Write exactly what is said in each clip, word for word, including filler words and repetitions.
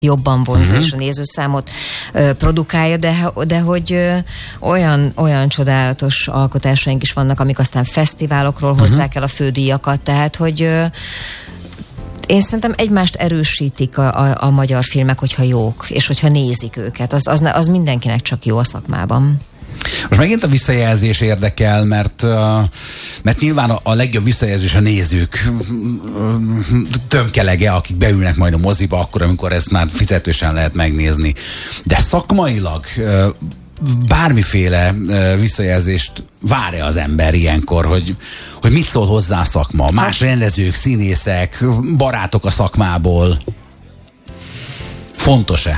jobban vonza, uh-huh. és a nézőszámot ö, produkálja, de, de hogy ö, olyan, olyan csodálatos alkotásaink is vannak, amik aztán fesztiválokról uh-huh. hozzák el a fődíjakat, tehát hogy ö, én szerintem egymást erősítik a, a, a magyar filmek, hogyha jók, és hogyha nézik őket. Az, az, az mindenkinek csak jó a szakmában. Most megint a visszajelzés érdekel, mert, mert nyilván a, a legjobb visszajelzés a nézők tömkelege, akik beülnek majd a moziba, akkor, amikor ezt már fizetősen lehet megnézni. De szakmailag bármiféle visszajelzést vár-e az ember ilyenkor, hogy, hogy mit szól hozzá a szakma? Más rendezők, színészek, barátok a szakmából. Fontos-e?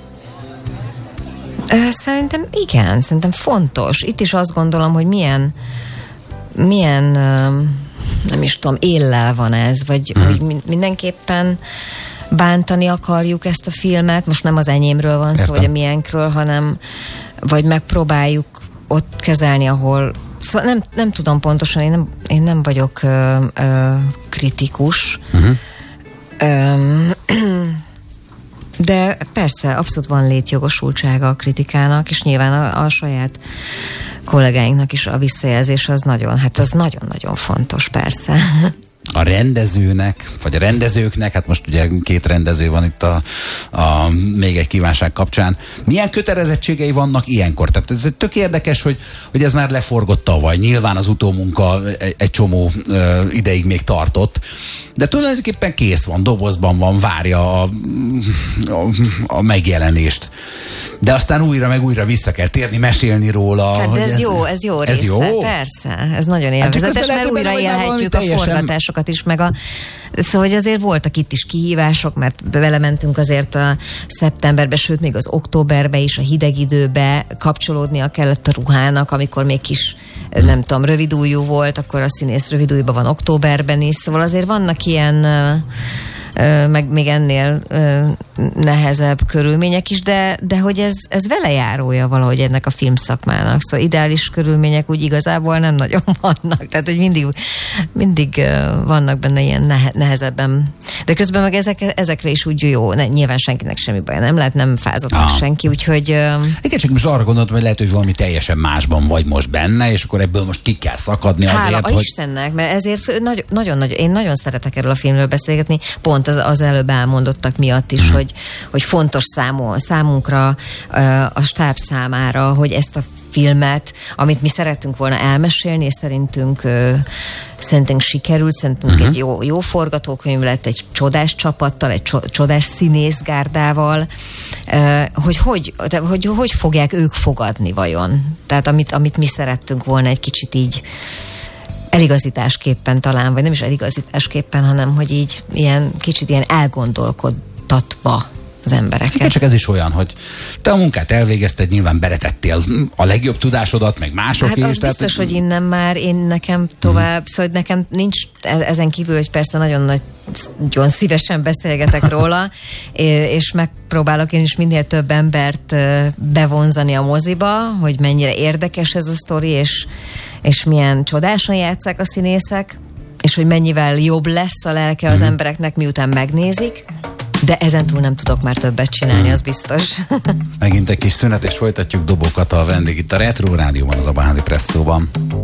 Szerintem igen, szerintem fontos. Itt is azt gondolom, hogy milyen milyen nem is tudom, éllel van ez, vagy mm. hogy mindenképpen bántani akarjuk ezt a filmet, most nem az enyémről van szó, vagy a miénkről, hanem vagy megpróbáljuk ott kezelni, ahol szóval nem, nem tudom pontosan, én nem, én nem vagyok ö, ö, kritikus. Uh-huh. Ö, de persze, abszolút van létjogosultsága a kritikának, és nyilván a, a saját kollégáinknak is a visszajelzés az nagyon, hát az nagyon-nagyon fontos, persze. A rendezőnek, vagy a rendezőknek, hát most ugye két rendező van itt a, a még egy kívánság kapcsán, milyen kötelezettségei vannak ilyenkor? Tehát ez tök érdekes, hogy, hogy ez már leforgott tavaly. Nyilván az utómunka egy, egy csomó ö, ideig még tartott, de tulajdonképpen kész van, dobozban van, várja a, a, a megjelenést. De aztán újra meg újra vissza kell térni, mesélni róla. Hát ez, ez jó, ez jó része. Ez jó? Persze, ez nagyon élvezetes, hát mert újra élhetjük a forgatásokat is, meg a... Szóval, hogy azért voltak itt is kihívások, mert belementünk azért a szeptemberbe, sőt még az októberbe is, a hideg időbe kapcsolódnia kellett a ruhának, amikor még kis, nem tudom, rövidújú volt, akkor a színész rövidújban van októberben is, szóval azért vannak ilyen... meg még ennél ö, nehezebb körülmények is, de, de hogy ez, ez velejárója valahogy ennek a filmszakmának. Szóval ideális körülmények úgy igazából nem nagyon vannak. Tehát, hogy mindig, mindig ö, vannak benne ilyen nehe, nehezebben. De közben meg ezek, ezekre is úgy jó. Ne, nyilván senkinek semmi baj nem lehet, nem fázott meg senki, úgyhogy... Ö... Igen, csak most arra gondoltam, hogy lehet, hogy valami teljesen másban vagy most benne, és akkor ebből most ki kell szakadni azért, Hála hogy... Istennek, mert ezért nagyon, nagyon, nagyon, én nagyon szeretek erről a filmről beszélgetni, pont az, az előbb elmondottak miatt is, mm. hogy, hogy fontos számú, számunkra, a stáb számára, hogy ezt a filmet, amit mi szerettünk volna elmesélni, és szerintünk, szerintünk sikerült, szerintünk uh-huh. egy jó, jó forgatókönyv lett, egy csodás csapattal, egy csodás színészgárdával, hogy hogy, hogy hogy fogják ők fogadni vajon? Tehát amit, amit mi szerettünk volna egy kicsit így eligazításképpen talán, vagy nem is eligazításképpen, hanem hogy így ilyen kicsit ilyen elgondolkodtatva az embereket. Igen, csak ez is olyan, hogy te a munkát elvégezted, nyilván beletettél a legjobb tudásodat, meg mások hát is. Hát az tehát, biztos, hogy innen már én nekem tovább, mm. szóval nekem nincs ezen kívül, hogy persze nagyon nagy, nagyon szívesen beszélgetek róla, és megpróbálok én is minél több embert bevonzani a moziba, hogy mennyire érdekes ez a sztori, és, és milyen csodásan játsszák a színészek, és hogy mennyivel jobb lesz a lelke az mm. embereknek, miután megnézik. De ezentúl nem tudok már többet csinálni, az biztos. Megint egy kis szünet, és folytatjuk Dobó Kata a vendég itt a Retro Rádióban, az Abaházi Presszóban.